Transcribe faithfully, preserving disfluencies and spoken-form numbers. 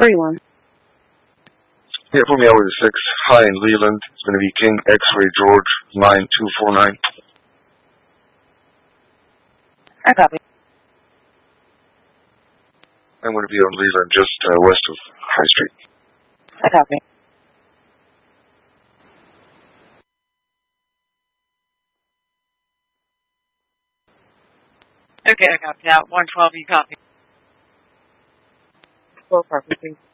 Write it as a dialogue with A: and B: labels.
A: three one.
B: Yeah, put me out with a six. High in Leland. It's going to be King X-Ray George nine two four nine.
A: I copy.
B: I'm going to be on Leland, just uh, west of High Street.
A: I copy.
C: Okay, I copy. Now, one twelve, you copy.
A: Full purpose, please.